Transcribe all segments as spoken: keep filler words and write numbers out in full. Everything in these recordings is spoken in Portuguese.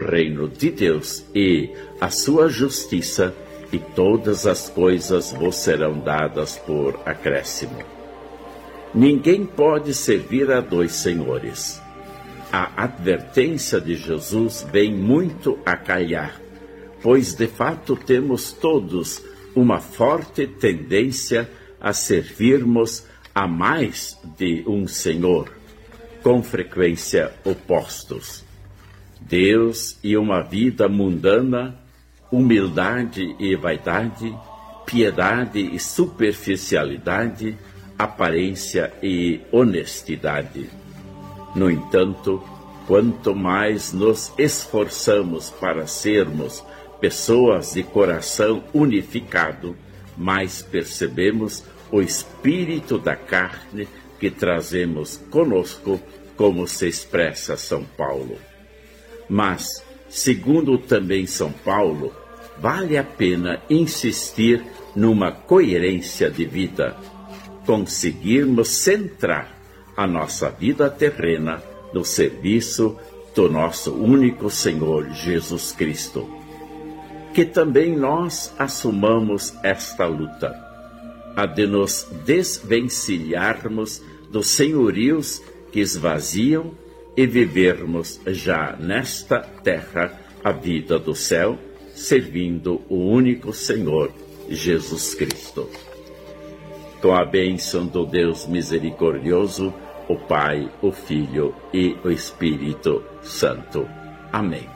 reino de Deus e a sua justiça, e todas as coisas vos serão dadas por acréscimo. Ninguém pode servir a dois senhores. A advertência de Jesus vem muito a calhar, pois de fato temos todos uma forte tendência a servirmos a mais de um Senhor, com frequência opostos. Deus e uma vida mundana, humildade e vaidade, piedade e superficialidade, aparência e honestidade. No entanto, quanto mais nos esforçamos para sermos pessoas de coração unificado, mais percebemos o espírito da carne que trazemos conosco, como se expressa São Paulo. Mas, segundo também São Paulo, vale a pena insistir numa coerência de vida, conseguirmos centrar a nossa vida terrena no serviço do nosso único Senhor Jesus Cristo. Que também nós assumamos esta luta, a de nos desvencilharmos dos senhorios que esvaziam e vivermos já nesta terra a vida do céu, servindo o único Senhor, Jesus Cristo. Com a bênção do Deus misericordioso, o Pai, o Filho e o Espírito Santo. Amém.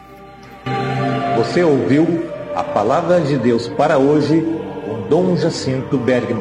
Você ouviu a Palavra de Deus para hoje com Dom Jacinto Bergman.